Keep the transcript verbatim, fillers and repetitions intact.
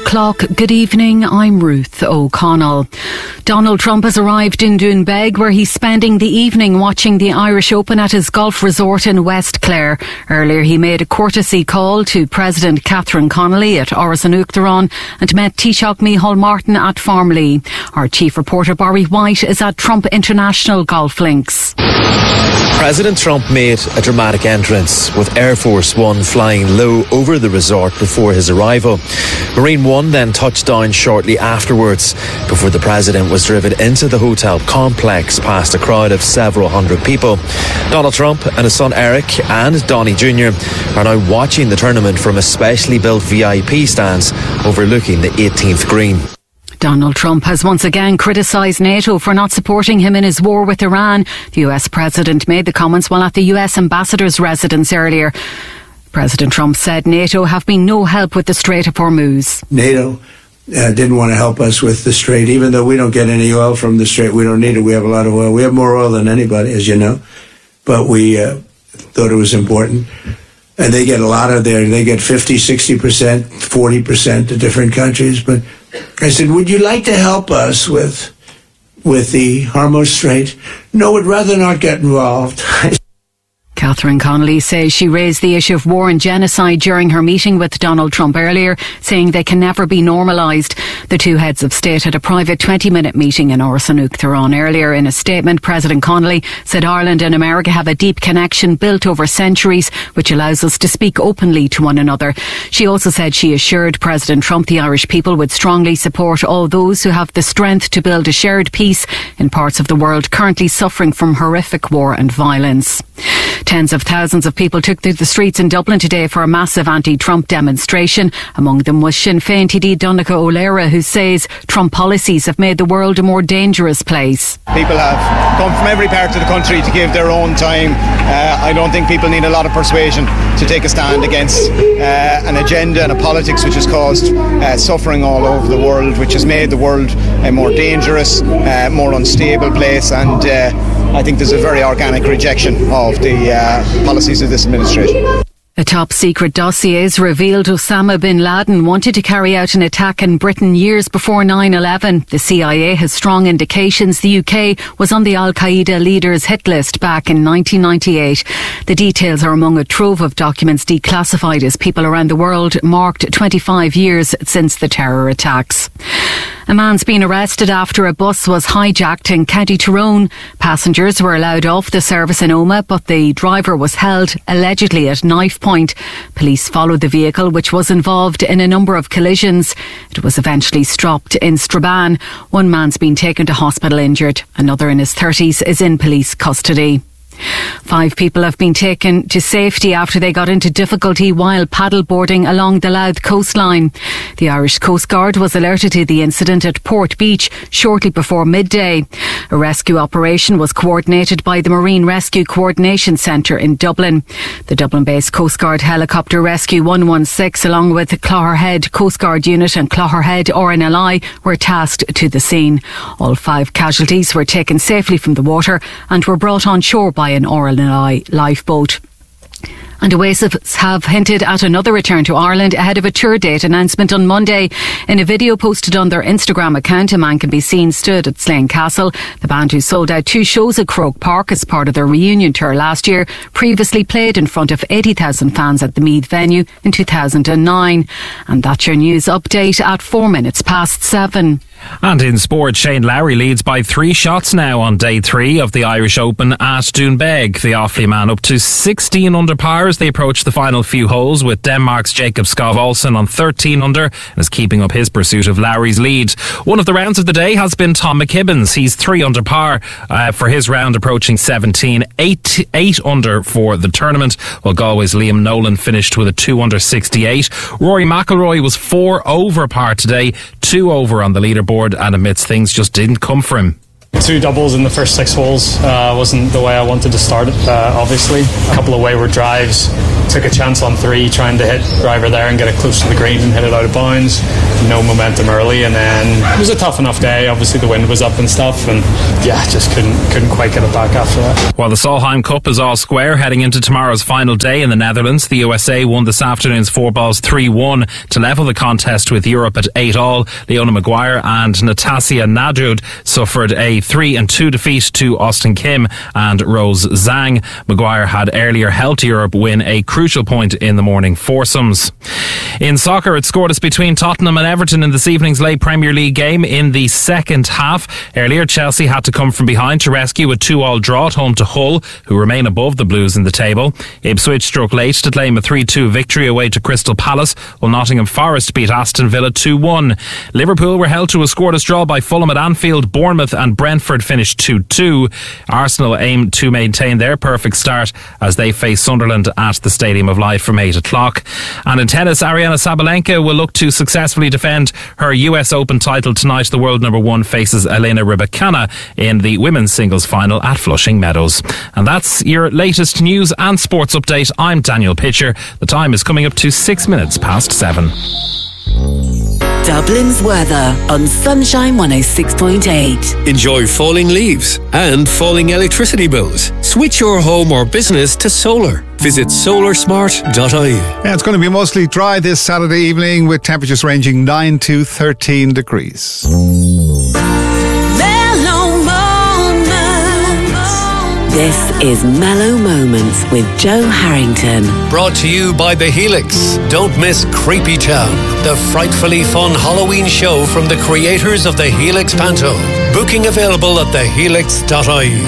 o'clock. Good evening, I'm Ruth O'Connell. Donald Trump has arrived in Doonbeg, where he's spending the evening watching the Irish Open at his golf resort in West Clare. Earlier he made a courtesy call to President Catherine Connolly at Áras an Uachtaráin and met Taoiseach Micheál Martin at Farmley. Our chief reporter Barry White is at Trump International Golf Links. President Trump made a dramatic entrance, with Air Force One flying low over the resort before his arrival. Marine One then touched down shortly afterwards, before the President was driven into the hotel complex past a crowd of several hundred people. Donald Trump and his son Eric and Donnie Junior are now watching the tournament from a specially built V I P stands overlooking the eighteenth green. Donald Trump has once again criticised NATO for not supporting him in his war with Iran. The U S President made the comments while at the U S Ambassador's residence earlier. President Trump said NATO have been no help with the Strait of Hormuz. NATO uh, didn't want to help us with the Strait, even though we don't get any oil from the Strait. We don't need it. We have a lot of oil. We have more oil than anybody, as you know. But we uh, thought it was important. And they get a lot of their, they get fifty, sixty percent, forty percent to different countries. But I said, would you like to help us with with the Hormuz Strait? No, would rather not get involved. Catherine Connolly says she raised the issue of war and genocide during her meeting with Donald Trump earlier, saying they can never be normalised. The two heads of state had a private twenty-minute meeting in Áras an Uachtaráin earlier. In a statement, President Connolly said Ireland and America have a deep connection built over centuries, which allows us to speak openly to one another. She also said she assured President Trump the Irish people would strongly support all those who have the strength to build a shared peace in parts of the world currently suffering from horrific war and violence. Tens of thousands of people took to the streets in Dublin today for a massive anti-Trump demonstration. Among them was Sinn Féin T D Donncha O'Leary, who says Trump policies have made the world a more dangerous place. People have come from every part of the country to give their own time. Uh, I don't think people need a lot of persuasion to take a stand against uh, an agenda and a politics which has caused uh, suffering all over the world, which has made the world a more dangerous, uh, more unstable place, and uh, I think there's a very organic rejection of the uh, policies of this administration. A top-secret dossier has revealed Osama bin Laden wanted to carry out an attack in Britain years before nine eleven. The C I A has strong indications the U K was on the Al-Qaeda leader's hit list back in nineteen ninety-eight. The details are among a trove of documents declassified as people around the world marked twenty-five years since the terror attacks. A man's been arrested after a bus was hijacked in County Tyrone. Passengers were allowed off the service in Omagh, but the driver was held, allegedly at knife point. Police followed the vehicle, which was involved in a number of collisions. It was eventually stopped in Strabane. One man's been taken to hospital injured. Another in his thirties is in police custody. Five people have been taken to safety after they got into difficulty while paddleboarding along the Louth coastline. The Irish Coast Guard was alerted to the incident at Port Beach shortly before midday. A rescue operation was coordinated by the Marine Rescue Coordination Centre in Dublin. The Dublin-based Coast Guard Helicopter Rescue one one six, along with the Clogherhead Coast Guard Unit and Clogherhead R N L I, were tasked to the scene. All five casualties were taken safely from the water and were brought on shore by an R N L I lifeboat. And Oasis have hinted at another return to Ireland ahead of a tour date announcement on Monday. In a video posted on their Instagram account, a man can be seen stood at Slane Castle. The band, who sold out two shows at Croke Park as part of their reunion tour last year, previously played in front of eighty thousand fans at the Meath venue in two thousand nine. And that's your news update at four minutes past seven. And in sport, Shane Lowry leads by three shots now on day three of the Irish Open at Doonbeg. The Offaly man up to sixteen under par as they approach the final few holes, with Denmark's Jacob Skov Olsen on thirteen under and is keeping up his pursuit of Lowry's lead. One of the rounds of the day has been Tom McKibbin's. He's three under par uh, for his round, approaching seventeen. Eight, eight under for the tournament, while Galway's Liam Nolan finished with a two under sixty-eight. Rory McIlroy was four over par today, two over on the leaderboard, and admits things just didn't come for him. Two doubles in the first six holes uh, wasn't the way I wanted to start it, uh, obviously. A couple of wayward drives, took a chance on three, trying to hit driver there and get it close to the green and hit it out of bounds. No momentum early, and then it was a tough enough day. Obviously the wind was up and stuff, and yeah, just couldn't couldn't quite get it back after that. While the Solheim Cup is all square heading into tomorrow's final day in the Netherlands, the U S A won this afternoon's four balls three one to level the contest with Europe at eight all. Leona Maguire and Natasha Nadrud suffered a three and two defeat to Austin Kim and Rose Zhang. Maguire had earlier helped Europe win a crucial point in the morning foursomes. In soccer, it scoreless between Tottenham and Everton in this evening's late Premier League game in the second half. Earlier, Chelsea had to come from behind to rescue a two all draw at home to Hull, who remain above the Blues in the table. Ipswich struck late to claim a three two victory away to Crystal Palace, while Nottingham Forest beat Aston Villa two one. Liverpool were held to a scoreless draw by Fulham at Anfield. Bournemouth and Brentford finished two two. Arsenal aim to maintain their perfect start as they face Sunderland at the Stadium of Light from eight o'clock. And in tennis, Ariana Sabalenka will look to successfully defend her U S Open title tonight. The world number one faces Elena Rybakina in the women's singles final at Flushing Meadows. And that's your latest news and sports update. I'm Daniel Pitcher. The time is coming up to six minutes past seven. Dublin's weather on Sunshine one oh six point eight. Enjoy falling leaves and falling electricity bills. Switch your home or business to solar. Visit solar smart dot I E. Yeah, it's going to be mostly dry this Saturday evening with temperatures ranging nine to thirteen degrees. This is Mellow Moments with Joe Harrington. Brought to you by The Helix. Don't miss Creepy Town, the frightfully fun Halloween show from the creators of The Helix Panto. Booking available at the helix dot I E.